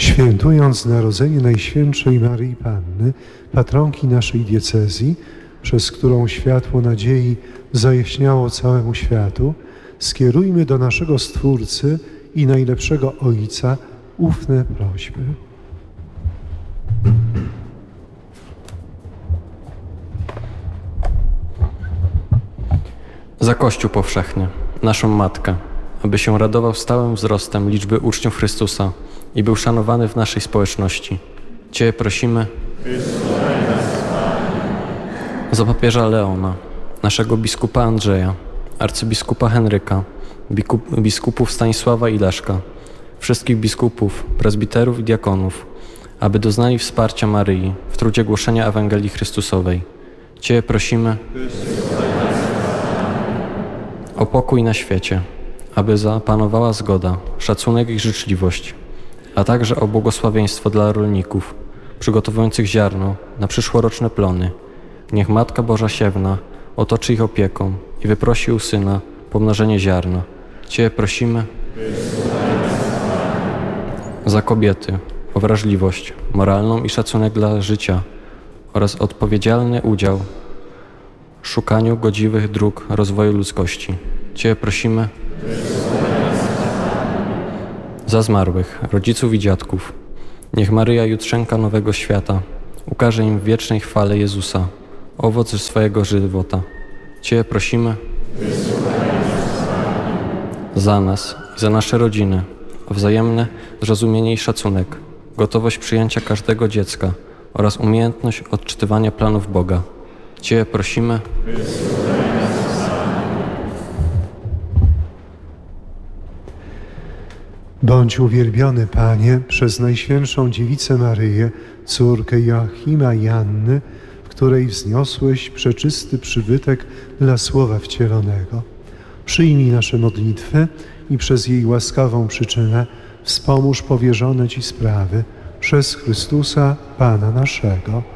Świętując narodzenie Najświętszej Maryi Panny, patronki naszej diecezji, przez którą światło nadziei zajaśniało całemu światu, skierujmy do naszego Stwórcy i najlepszego Ojca ufne prośby. Za Kościół powszechny, naszą Matkę, aby się radował stałym wzrostem liczby uczniów Chrystusa i był szanowany w naszej społeczności. Cię prosimy. Za papieża Leona, naszego biskupa Andrzeja, arcybiskupa Henryka, biskupów Stanisława i Leszka, wszystkich biskupów, prezbiterów i diakonów, aby doznali wsparcia Maryi w trudzie głoszenia Ewangelii Chrystusowej. Cię prosimy o pokój na świecie, aby zapanowała zgoda, szacunek i życzliwość, a także o błogosławieństwo dla rolników przygotowujących ziarno na przyszłoroczne plony. Niech Matka Boża Siewna otoczy ich opieką i wyprosi u Syna pomnożenie ziarna. Cię prosimy za kobiety o wrażliwość moralną i szacunek dla życia oraz odpowiedzialny udział w szukaniu godziwych dróg rozwoju ludzkości. Cię prosimy za zmarłych, rodziców i dziadków. Niech Maryja Jutrzenka Nowego Świata ukaże im w wiecznej chwale Jezusa, owoc swojego żywota. Cię prosimy za nas i za nasze rodziny, o wzajemne zrozumienie i szacunek, gotowość przyjęcia każdego dziecka oraz umiejętność odczytywania planów Boga. Cię prosimy Bądź uwielbiony, Panie, przez Najświętszą Dziewicę Maryję, córkę Joachima i Anny, w której wzniosłeś przeczysty przybytek dla Słowa Wcielonego. Przyjmij nasze modlitwy i przez jej łaskawą przyczynę wspomóż powierzone Ci sprawy przez Chrystusa, Pana naszego.